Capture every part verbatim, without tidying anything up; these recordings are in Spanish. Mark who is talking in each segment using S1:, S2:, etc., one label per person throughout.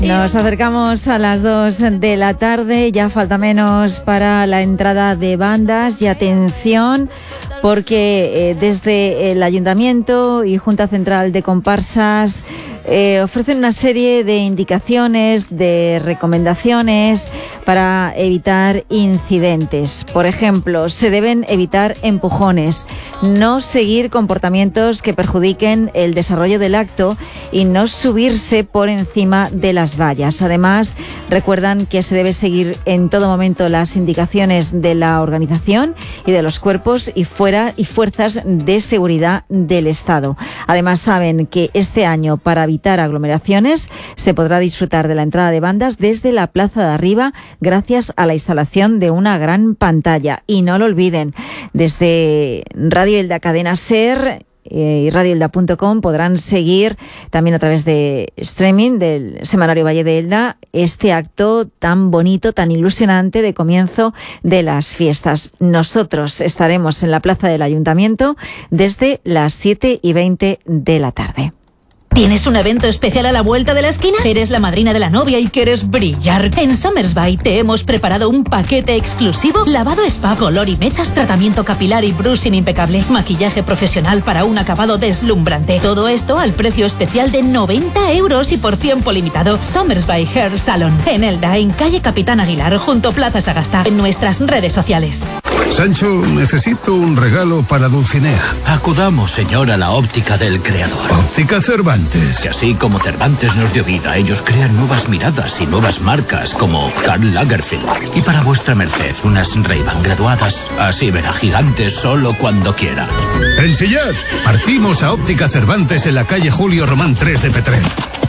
S1: Nos acercamos a las dos de la tarde, ya falta menos para la entrada de bandas y atención porque eh, desde el Ayuntamiento y Junta Central de Comparsas eh, ofrecen una serie de indicaciones, de recomendaciones para evitar incidentes. Por ejemplo, se deben evitar empujones, no seguir comportamientos que perjudiquen el desarrollo del acto y no subirse por encima de las vallas. Además, recuerdan que se debe seguir en todo momento las indicaciones de la organización y de los cuerpos y fuera y fuerzas de seguridad del Estado. Además, saben que este año, para evitar aglomeraciones, se podrá disfrutar de la entrada de bandas desde la Plaza de Arriba gracias a la instalación de una gran pantalla. Y no lo olviden, desde Radio Elda Cadena Ser y radio elda punto com podrán seguir también a través de streaming del Semanario Valle de Elda este acto tan bonito, tan ilusionante de comienzo de las fiestas. Nosotros estaremos en la plaza del Ayuntamiento desde las siete y veinte de la tarde.
S2: ¿Tienes un evento especial a la vuelta de la esquina? ¿Eres la madrina de la novia y quieres brillar? En Summersby te hemos preparado un paquete exclusivo: lavado spa, color y mechas, tratamiento capilar y brushing impecable, maquillaje profesional para un acabado deslumbrante. Todo esto al precio especial de noventa euros y por tiempo limitado. Summersby Hair Salon, en Elda, en calle Capitán Aguilar, junto Plaza Sagasta, en nuestras redes sociales.
S3: Sancho, necesito un regalo para Dulcinea.
S4: Acudamos, señor, a la óptica del creador.
S3: Óptica Cervantes.
S4: Que así como Cervantes nos dio vida, ellos crean nuevas miradas y nuevas marcas, como Karl Lagerfeld. Y para vuestra merced, unas Ray-Ban graduadas. Así verá gigantes solo cuando quiera.
S3: En Sillat, partimos a Óptica Cervantes en la calle Julio Román tres de Petrer.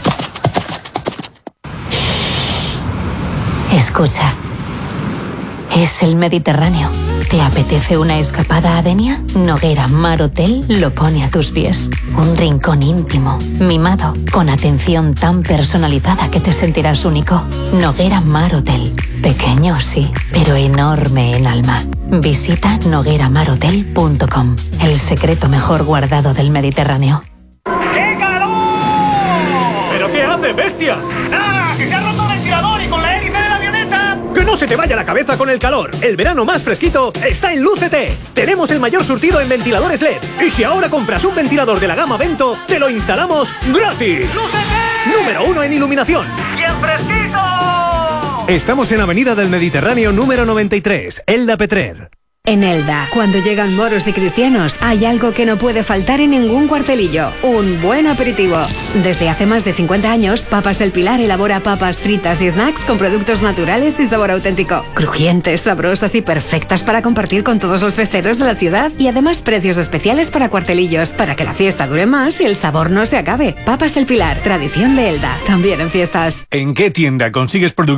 S2: Escucha. Es el Mediterráneo. ¿Te apetece una escapada a Denia? Noguera Mar Hotel lo pone a tus pies. Un rincón íntimo, mimado, con atención tan personalizada que te sentirás único. Noguera Mar Hotel. Pequeño, sí, pero enorme en alma. Visita noguera mar hotel punto com. El secreto mejor guardado del Mediterráneo.
S5: ¡Qué calor! ¿Pero qué hace, bestia? ¡Nada! ¡Que se ha roto el ventilador y con la hélice de la avioneta! ¡Que no se te vaya la cabeza con el calor! El verano más fresquito está en Lucete. Tenemos el mayor surtido en ventiladores L E D. Y si ahora compras un ventilador de la gama Vento, te lo instalamos gratis. ¡Lucete! Número uno en iluminación. ¡Y en fresquito! Estamos en Avenida del Mediterráneo número noventa y tres, Elda Petrer.
S6: En Elda, cuando llegan moros y cristianos, hay algo que no puede faltar en ningún cuartelillo: un buen aperitivo. Desde hace más de cincuenta años, Papas El Pilar elabora papas fritas y snacks con productos naturales y sabor auténtico. Crujientes, sabrosas y perfectas para compartir con todos los festeros de la ciudad. Y además precios especiales para cuartelillos, para que la fiesta dure más y el sabor no se acabe. Papas El Pilar, tradición de Elda, también en fiestas.
S7: ¿En qué tienda consigues productos